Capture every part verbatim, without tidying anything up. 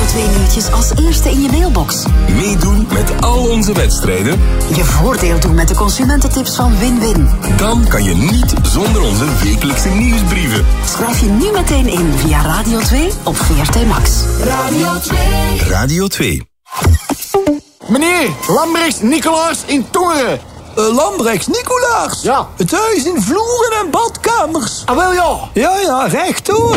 Radio twee nieuwtjes als eerste in je mailbox. Meedoen met al onze wedstrijden. Je voordeel doen met de consumententips van Win-Win. Dan kan je niet zonder onze wekelijkse nieuwsbrieven. Schrijf je nu meteen in via Radio twee op V R T Max. Radio twee. Radio twee. Meneer, Lambrechts Nicolaas in Tongeren. Uh, Lambrechts Nicolaas? Ja. Het huis in vloeren en badkamers. Ah, wel ja. Ja, ja, rechtdoor.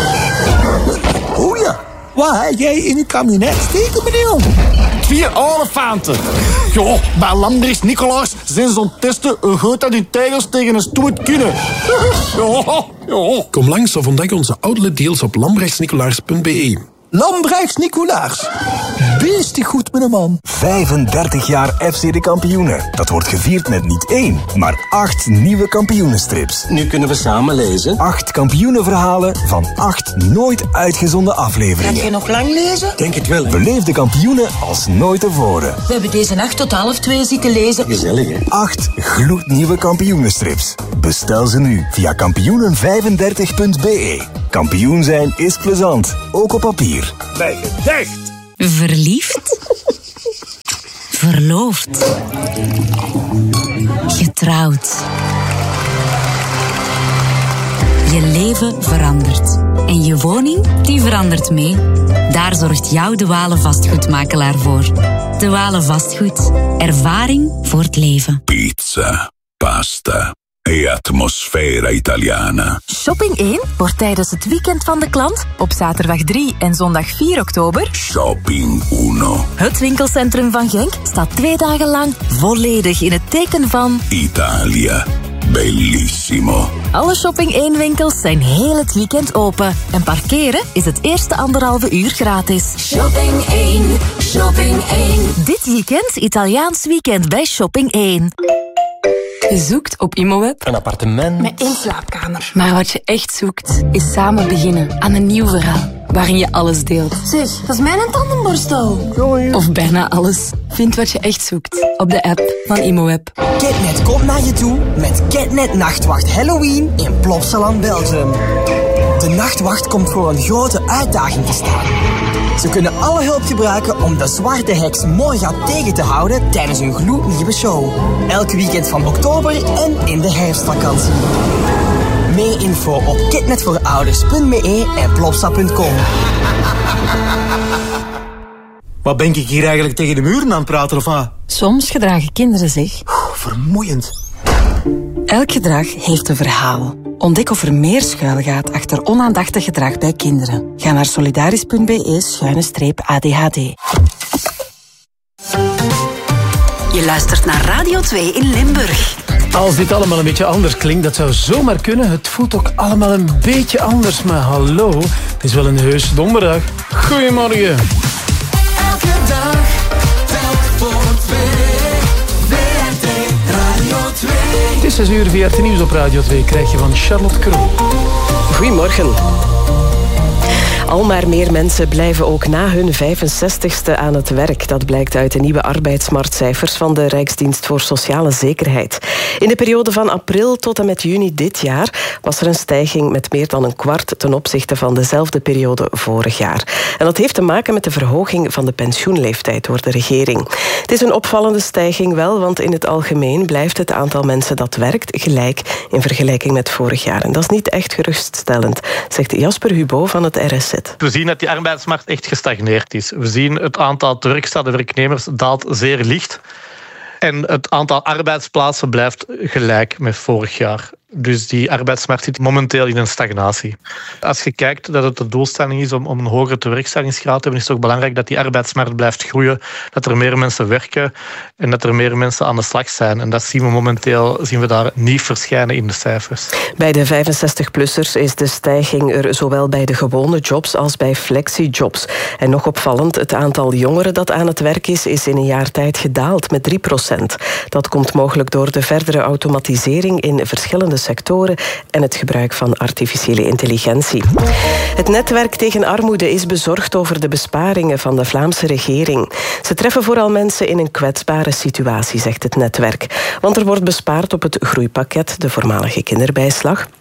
Oh ja. Wat heb jij in het kabinet steken, meneer? Vier olifanten. Ja, bij Lambrechts Nicolaas zijn zo'n testen hoe goed dat die tijgers tegen een stoet kunnen. Ja, ja. Kom langs of ontdek onze outlet deals op lambrechtsnicolaas punt b e. Lambrechts Nicolaas. Beestig goed met een man. vijfendertig jaar F C de Kampioenen. Dat wordt gevierd met niet één, maar acht nieuwe kampioenenstrips. Nu kunnen we samen lezen. Acht kampioenenverhalen van acht nooit uitgezonden afleveringen. Ga je nog lang lezen? Denk het wel. Beleef de kampioenen als nooit tevoren. We hebben deze nacht tot half twee zitten lezen. Gezellig, hè? Acht gloednieuwe kampioenenstrips. Bestel ze nu via kampioenen vijfendertig punt b e. Kampioen zijn is plezant, ook op papier. Bij gedacht. Verliefd? Verloofd? Getrouwd? Je leven verandert. En je woning, die verandert mee. Daar zorgt jouw De Walen vastgoedmakelaar voor. De Walen Vastgoed. Ervaring voor het leven. Pizza, pasta e atmosfera italiana. Shopping één wordt tijdens het weekend van de klant op zaterdag drie en zondag vier oktober. Shopping uno. Het winkelcentrum van Genk staat twee dagen lang volledig in het teken van Italia. Bellissimo. Alle Shopping één winkels zijn heel het weekend open. En parkeren is het eerste anderhalve uur gratis. Shopping één, Shopping één. Dit weekend Italiaans weekend bij Shopping één. Je zoekt op ImoWeb een appartement met één slaapkamer. Maar wat je echt zoekt, is samen beginnen aan een nieuw verhaal. Waarin je alles deelt. Zeg, dat is mijn tandenborstel. Of bijna alles. Vind wat je echt zoekt op de app van ImoWeb. Catnet komt naar je toe met Catnet Nachtwacht Halloween in Plopsaland, Belgium. De Nachtwacht komt voor een grote uitdaging te staan. Ze kunnen alle hulp gebruiken om de zwarte heks Morga tegen te houden tijdens een gloednieuwe show. Elk weekend van oktober en in de herfstvakantie. Meer info op catnetvoorouders punt b e en plopsa punt com. Wat ben ik hier eigenlijk tegen de muren aan het praten of wat? Soms gedragen kinderen zich Vermoeiend. Elk gedrag heeft een verhaal. Ontdek of er meer schuilgaat achter onaandachtig gedrag bij kinderen. Ga naar solidaris punt b e schuine streep A D H D. Je luistert naar Radio twee in Limburg. Als dit allemaal een beetje anders klinkt, dat zou zomaar kunnen. Het voelt ook allemaal een beetje anders, maar hallo. Het is wel een heus donderdag. Goedemorgen. Elke dag, telk voor twee. V R T Radio twee. Het is zes uur, V R T Nieuws op Radio twee. Krijg je van Charlotte Kroon. Goedemorgen. Al maar meer mensen blijven ook na hun vijfenzestigste aan het werk. Dat blijkt uit de nieuwe arbeidsmarktcijfers van de Rijksdienst voor Sociale Zekerheid. In de periode van april tot en met juni dit jaar was er een stijging met meer dan een kwart ten opzichte van dezelfde periode vorig jaar. En dat heeft te maken met de verhoging van de pensioenleeftijd door de regering. Het is een opvallende stijging wel, want in het algemeen blijft het aantal mensen dat werkt gelijk in vergelijking met vorig jaar. En dat is niet echt geruststellend, zegt Jasper Hubo van het R S Z. We zien dat die arbeidsmarkt echt gestagneerd is. We zien het aantal teruggestelde werknemers daalt zeer licht. En het aantal arbeidsplaatsen blijft gelijk met vorig jaar. Dus die arbeidsmarkt zit momenteel in een stagnatie. Als je kijkt dat het de doelstelling is om, om een hogere tewerkstellingsgraad te hebben, is het ook belangrijk dat die arbeidsmarkt blijft groeien, dat er meer mensen werken en dat er meer mensen aan de slag zijn. En dat zien we momenteel zien we daar niet verschijnen in de cijfers. Bij de vijfenzestig-plussers is de stijging er zowel bij de gewone jobs als bij flexijobs. En nog opvallend, het aantal jongeren dat aan het werk is, is in een jaar tijd gedaald met drie procent. Dat komt mogelijk door de verdere automatisering in verschillende sectoren en het gebruik van artificiële intelligentie. Het netwerk tegen armoede is bezorgd over de besparingen van de Vlaamse regering. Ze treffen vooral mensen in een kwetsbare situatie, zegt het netwerk. Want er wordt bespaard op het groeipakket, de voormalige kinderbijslag.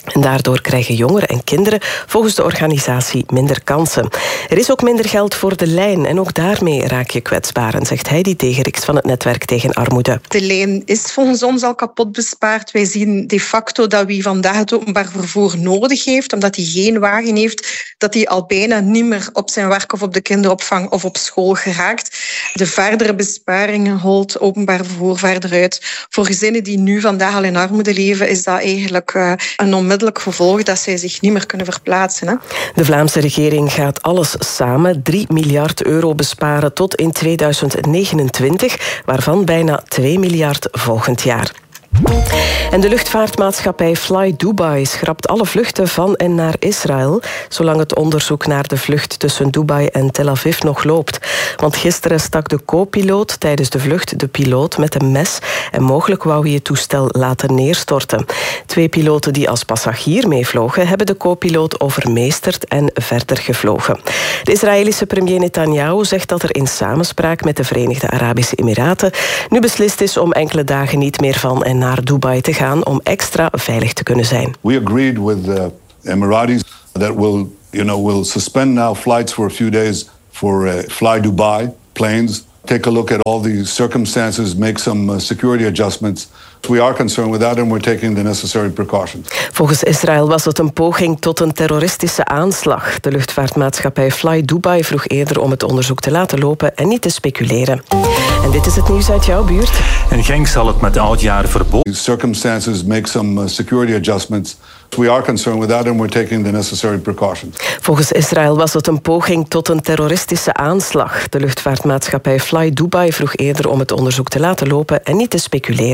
En daardoor krijgen jongeren en kinderen volgens de organisatie minder kansen. Er is ook minder geld voor de lijn en ook daarmee raak je kwetsbaren, zegt Heidi Tegeriks van het Netwerk tegen Armoede. De lijn is volgens ons al kapot bespaard. Wij zien de facto dat wie vandaag het openbaar vervoer nodig heeft, omdat hij geen wagen heeft, dat hij al bijna niet meer op zijn werk of op de kinderopvang of op school geraakt. De verdere besparingen holt openbaar vervoer verder uit. Voor gezinnen die nu vandaag al in armoede leven, is dat eigenlijk uh, een onmiddellijk gevolg dat zij zich niet meer kunnen verplaatsen. Hè? De Vlaamse regering gaat alles samen drie miljard euro besparen tot in tweeduizend negenentwintig, waarvan bijna twee miljard volgend jaar. En de luchtvaartmaatschappij Fly Dubai schrapt alle vluchten van en naar Israël, zolang het onderzoek naar de vlucht tussen Dubai en Tel Aviv nog loopt. Want gisteren stak de co-piloot tijdens de vlucht de piloot met een mes en mogelijk wou hij het toestel laten neerstorten. Twee piloten die als passagier meevlogen, hebben de co-piloot overmeesterd en verder gevlogen. De Israëlische premier Netanyahu zegt dat er in samenspraak met de Verenigde Arabische Emiraten nu beslist is om enkele dagen niet meer van en naar Dubai te gaan om extra veilig te kunnen zijn. We agreed with the Emiratis that we'll, you know, we'll suspend now flights for a few days for uh, Fly Dubai planes. Take a look at all the circumstances, make some uh, security adjustments. We are concerned with that and we're taking the necessary precautions. Volgens Israël was het een poging tot een terroristische aanslag. De luchtvaartmaatschappij Fly Dubai vroeg eerder om het onderzoek te laten lopen en niet te speculeren. En dit is het nieuws uit jouw buurt. In Genk zal het met oudjaren verboden. Circumstances make some uh, security adjustments. We are concerned with that and we're taking the necessary precautions. Volgens Israël was het een poging tot een terroristische aanslag. De luchtvaartmaatschappij Fly Dubai vroeg eerder om het onderzoek te laten lopen en niet te speculeren.